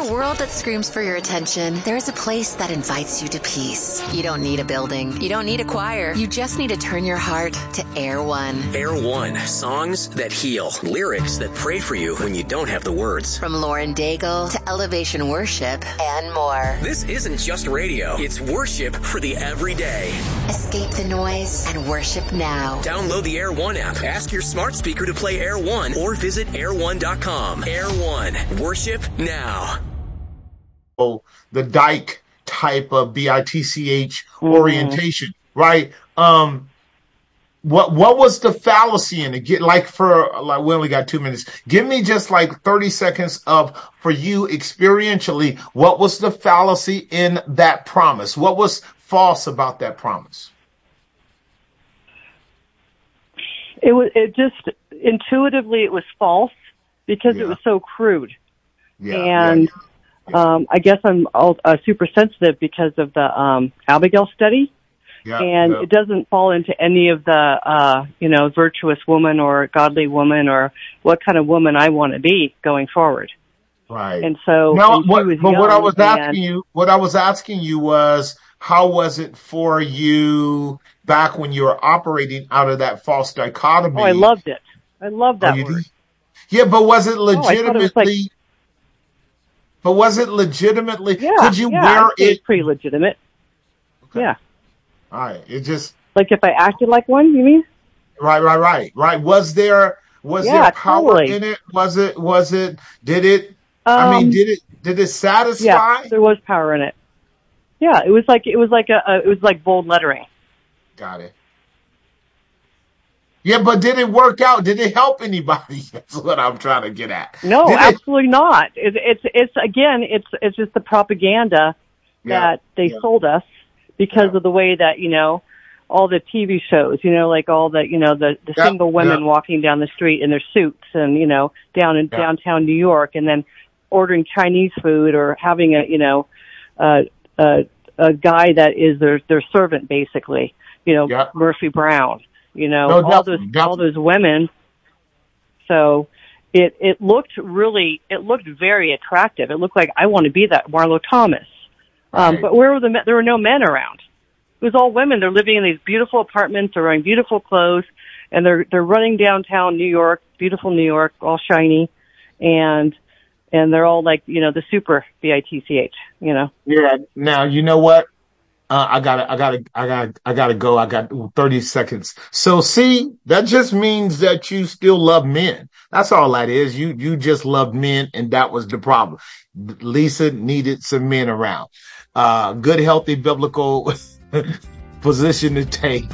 a world that screams for your attention, there is a place that invites you to peace. You don't need a building. You don't need a choir. You just need to turn your heart to Air One. Air One. Songs that heal. Lyrics that pray for you when you don't have the words. From Lauren Daigle to Elevation Worship and more. This isn't just radio. It's worship for the everyday. Escape the noise and worship now. Download the Air One app. Ask your smart speaker to play Air One or visit air1.com. Air One. Worship now. The Dyke type of BITCH orientation, right? What was the fallacy in it? We only got 2 minutes. Give me just like 30 seconds for you experientially, what was the fallacy in that promise? What was false about that promise? It just intuitively it was false because it was so crude. I guess I'm super sensitive because of the Abigail study. It doesn't fall into any of the, virtuous woman or godly woman or what kind of woman I want to be going forward. Right. And so, what I was asking you was, how was it for you back when you were operating out of that false dichotomy? Oh, I loved it. I loved that word. Yeah, but was it legitimately? Yeah, could you wear it? It's pretty legitimate. Okay. Yeah. All right. It just like if I acted like one, you mean? Right. Was there power in it? Did it satisfy? Yeah, there was power in it. Yeah, it was like bold lettering. Got it. Yeah, but did it work out? Did it help anybody? That's what I'm trying to get at. No, absolutely not. It's just the propaganda that they sold us because of the way that, all the TV shows, like all the, the single women walking down the street in their suits and, down in downtown New York and then ordering Chinese food or having a guy that is their servant basically, Murphy Brown. All those women. So it looked very attractive. It looked like I want to be that Marlo Thomas. Right. But where were the men? There were no men around. It was all women. They're living in these beautiful apartments. They're wearing beautiful clothes, and they're running downtown New York, beautiful New York, all shiny, and they're all like the super BITCH. Yeah. Now you know what? I gotta go. I got 30 seconds. So see, that just means that you still love men. That's all that is. You just love men, and that was the problem. Lisa needed some men around. Good, healthy, biblical position to take.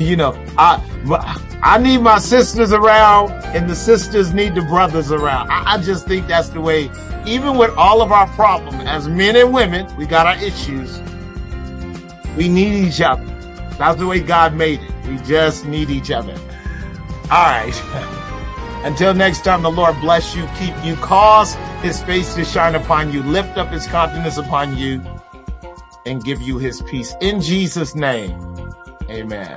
I need my sisters around, and the sisters need the brothers around. I just think that's the way, even with all of our problems, as men and women, we got our issues. We need each other. That's the way God made it. We just need each other. All right. Until next time, the Lord bless you, keep you, cause his face to shine upon you, lift up his countenance upon you, and give you his peace. In Jesus' name, amen.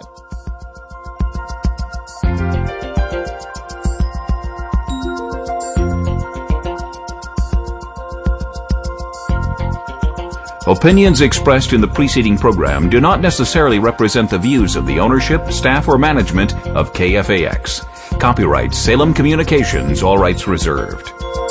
Opinions expressed in the preceding program do not necessarily represent the views of the ownership, staff, or management of KFAX. Copyright Salem Communications, all rights reserved.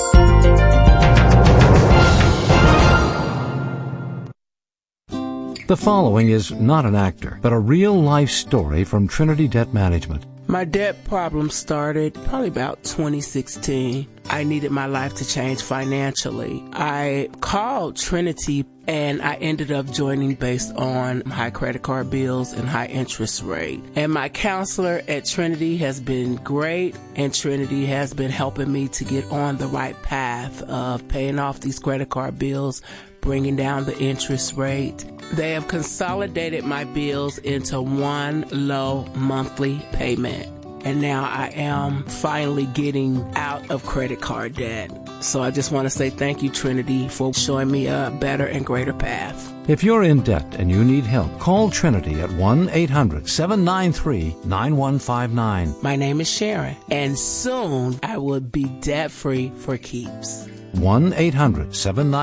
The following is not an actor, but a real-life story from Trinity Debt Management. My debt problem started probably about 2016. I needed my life to change financially. I called Trinity and I ended up joining based on high credit card bills and high interest rate. And my counselor at Trinity has been great, and Trinity has been helping me to get on the right path of paying off these credit card bills, bringing down the interest rate. They have consolidated my bills into one low monthly payment. And now I am finally getting out of credit card debt. So I just want to say thank you, Trinity, for showing me a better and greater path. If you're in debt and you need help, call Trinity at 1-800-793-9159. My name is Sharon, and soon I will be debt-free for keeps. 1-800-793